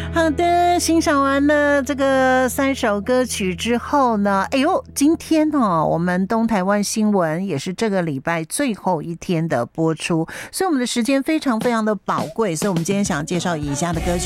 好的，欣赏完了这个3首歌曲之后呢，哎呦，今天我们东台湾新闻也是这个礼拜最后一天的播出，所以我们的时间非常非常的宝贵，所以我们今天想介绍以下的歌曲。